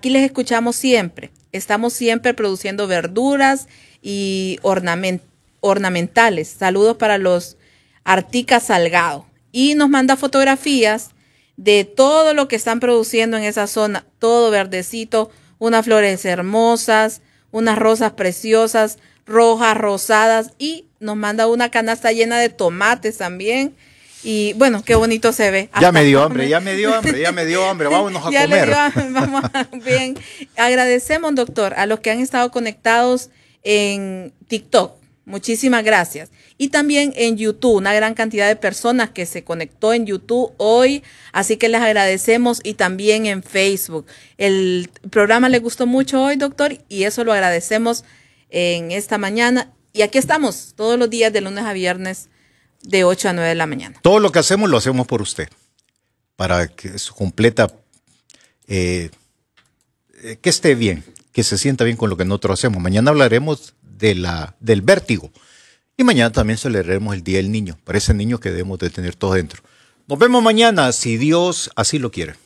aquí les escuchamos siempre. Estamos siempre produciendo verduras y ornamentales. Saludos para los Artica Salgado. Y nos manda fotografías de todo lo que están produciendo en esa zona. Todo verdecito, unas flores hermosas, unas rosas preciosas, rojas, rosadas. Y nos manda una canasta llena de tomates también. Y bueno, qué bonito se ve. Ya me dio hambre, vámonos a comer. Bien, agradecemos, doctor, a los que han estado conectados en TikTok. Muchísimas gracias. Y también en YouTube, una gran cantidad de personas que se conectó en YouTube hoy, así que les agradecemos, y también en Facebook. El programa les gustó mucho hoy, doctor, y eso lo agradecemos en esta mañana. Y aquí estamos todos los días de lunes a viernes, de 8 a 9 de la mañana. Todo lo que hacemos lo hacemos por usted, para que su completa, que esté bien, que se sienta bien con lo que nosotros hacemos. Mañana hablaremos del vértigo, y mañana también celebraremos el Día del Niño, para ese niño que debemos de tener todo dentro. Nos vemos mañana, si Dios así lo quiere.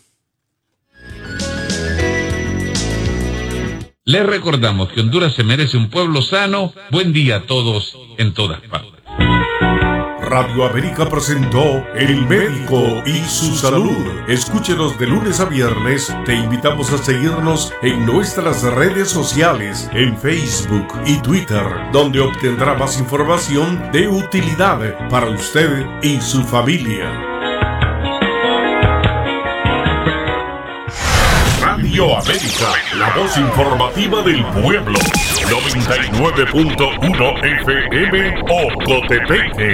Les recordamos que Honduras se merece un pueblo sano. Buen día a todos en todas partes. Radio América presentó El Médico y su Salud. Escúchenos de lunes a viernes. Te invitamos a seguirnos en nuestras redes sociales, en Facebook y Twitter, donde obtendrá más información de utilidad para usted y su familia. Radio América, la voz informativa del pueblo. 99.1 FM Ocotepeque.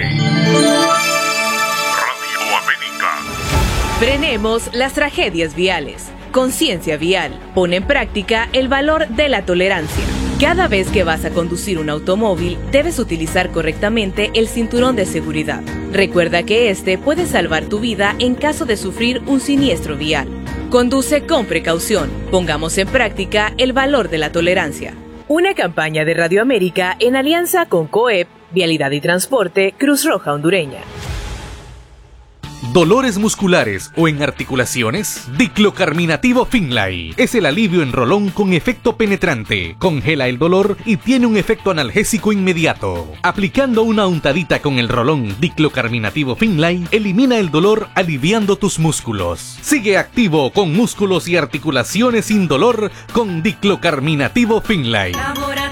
Radio América. Frenemos las tragedias viales. Conciencia vial. Pone en práctica el valor de la tolerancia. Cada vez que vas a conducir un automóvil, debes utilizar correctamente el cinturón de seguridad. Recuerda que este puede salvar tu vida en caso de sufrir un siniestro vial. Conduce con precaución. Pongamos en práctica el valor de la tolerancia. Una campaña de Radio América en alianza con COEP, Vialidad y Transporte, Cruz Roja Hondureña. ¿Dolores musculares o en articulaciones? Diclocarminativo Finlay es el alivio en rolón con efecto penetrante. Congela el dolor y tiene un efecto analgésico inmediato. Aplicando una untadita con el rolón Diclocarminativo Finlay, elimina el dolor aliviando tus músculos. Sigue activo con músculos y articulaciones sin dolor con Diclocarminativo Finlay.